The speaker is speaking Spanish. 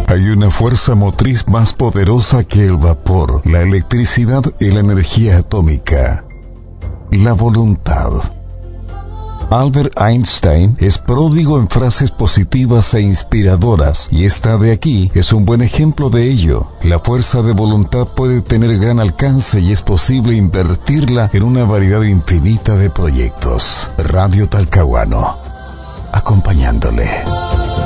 Hay una fuerza motriz más poderosa que el vapor, la electricidad y la energía atómica: la voluntad. Albert Einstein es pródigo en frases positivas e inspiradoras, y esta de aquí es un buen ejemplo de ello. La fuerza de voluntad puede tener gran alcance y es posible invertirla en una variedad infinita de proyectos. Radio Talcahuano, acompañándole.